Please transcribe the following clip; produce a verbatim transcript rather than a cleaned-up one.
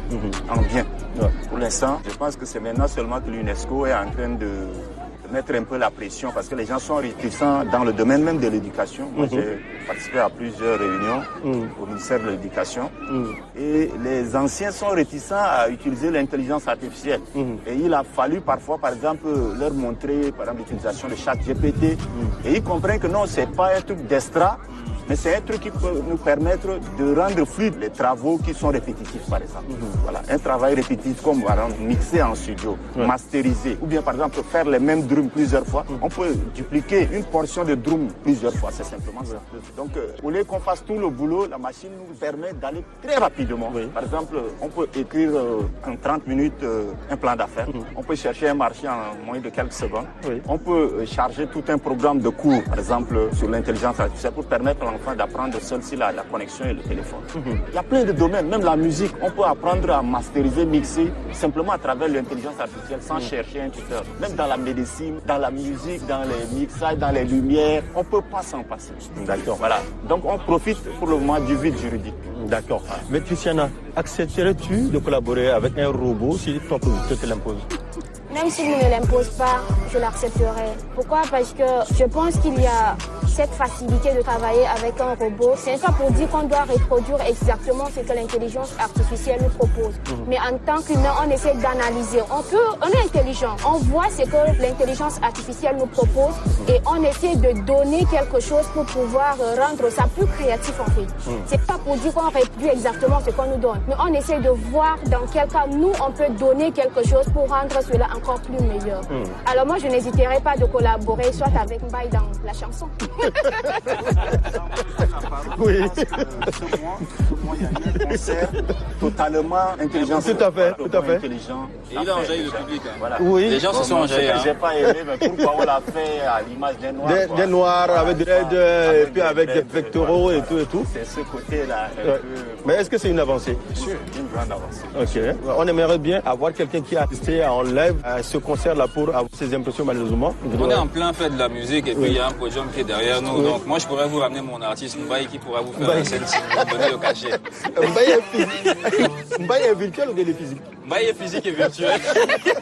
mmh. en bien. Ouais. Pour l'instant, je pense que c'est maintenant seulement que l'UNESCO est en train de mettre un peu la pression parce que les gens sont réticents dans le domaine même de l'éducation. Moi, mmh. j'ai participé à plusieurs réunions mmh. au ministère de l'Éducation mmh. et les anciens sont réticents à utiliser l'intelligence artificielle. Mmh. Et il a fallu parfois, par exemple, leur montrer par exemple l'utilisation de ChatGPT mmh. et ils comprennent que non, c'est pas un truc d'extra. Mais c'est un truc qui peut nous permettre de rendre fluides les travaux qui sont répétitifs, par exemple. Mm-hmm. Voilà, un travail répétitif comme par exemple, mixer en studio, ouais. masteriser, ou bien par exemple faire les mêmes drums plusieurs fois. Mm-hmm. On peut dupliquer une portion de drum plusieurs fois, c'est simplement ça. Donc, euh, au lieu qu'on fasse tout le boulot, la machine nous permet d'aller très rapidement. Oui. Par exemple, on peut écrire euh, en trente minutes euh, un plan d'affaires. Mm-hmm. On peut chercher un marché en moins de quelques secondes. Oui. On peut euh, charger tout un programme de cours, par exemple, sur l'intelligence artificielle pour permettre à d'apprendre seul si la, la connexion et le téléphone. Mm-hmm. Il y a plein de domaines, même la musique, on peut apprendre à masteriser, mixer simplement à travers l'intelligence artificielle sans mm-hmm. chercher un tuteur. Même dans la médecine, dans la musique, dans les mixages, dans les lumières, on ne peut pas s'en passer. D'accord. Voilà. Donc on profite pour le moment du vide juridique. D'accord. Mais Christiana, accepterais-tu de collaborer avec un robot si ton producteur te l'impose? Même s'il ne l'impose pas, je l'accepterai. Pourquoi? Parce que je pense qu'il y a cette facilité de travailler avec un robot. C'est pas pour dire qu'on doit reproduire exactement ce que l'intelligence artificielle nous propose. Mmh. Mais en tant qu'humain, on essaie d'analyser. On peut, on est intelligent. On voit ce que l'intelligence artificielle nous propose et on essaie de donner quelque chose pour pouvoir rendre ça plus créatif en fait. Mmh. C'est pas pour dire qu'on reproduit exactement ce qu'on nous donne. Mais on essaie de voir dans quel cas nous, on peut donner quelque chose pour rendre cela encore plus meilleur. Mmh. Alors moi, je n'hésiterai pas de collaborer soit avec Mbaye dans la chanson. Oui. Ce mois, il y a eu un concert totalement intelligent. Tout à fait, tout à fait. Intelligent. Et il a enjaillé le public. Hein. Voilà. Oui. Les gens se sont enjaillés. J'ai pas aimé, mais pourquoi on l'a fait à l'image des noirs? Des, des noirs voilà, avec des raids, et puis avec des pectoraux et tout et tout. C'est ce côté-là. Ouais. Peu... Mais est-ce que c'est une avancée? Bien sûr, une grande avancée. Ok. On aimerait bien avoir quelqu'un qui a assisté en live à ce concert-là pour avoir ses impressions malheureusement. On est en plein fait de la musique et puis il oui. y a un podium qui est derrière nous. Oui. Donc moi je pourrais vous ramener mon artiste Mbaye qui pourra vous faire Mbaye. La scène si vous donnez le cachet. Mbaye est physique. Mbaye est virtuel ou bien il est physique? Mbaye est physique et virtuel.